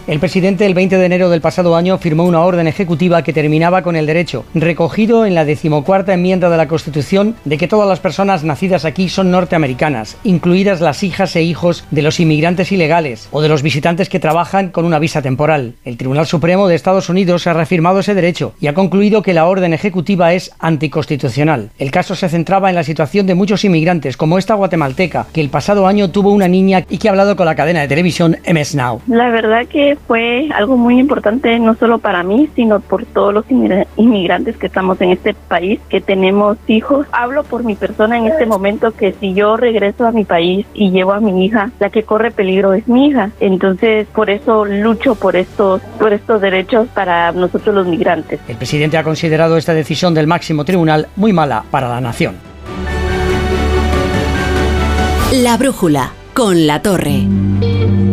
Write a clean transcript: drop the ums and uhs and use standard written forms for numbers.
El presidente el 20 de enero del pasado año firmó una orden ejecutiva que terminaba con el derecho, recogido en la 14ª enmienda de la Constitución, de que todas las personas nacidas aquí son norteamericanas, incluidas las hijas e hijos de los inmigrantes ilegales o de los visitantes que trabajan con una visa temporal. El Tribunal Supremo de Estados Unidos ha reafirmado ese derecho y ha concluido que la orden ejecutiva es anticonstitucional. El caso se centraba en la situación de muchos inmigrantes, como esta guatemalteca, que el pasado año tuvo una niña y que ha hablado con la cadena de televisión MS Now. La verdad que fue algo muy importante, no solo para mí, sino por todos los inmigrantes que estamos en este país, que tenemos hijos. Hablo por mi persona en este momento, que si yo regreso a mi país y llevo a mi hija, la que corre peligro es mi hija. Entonces, por eso lucho por estos derechos para nosotros los migrantes. El presidente ha considerado esta decisión del máximo tribunal muy mala para la nación. La brújula, con La Torre.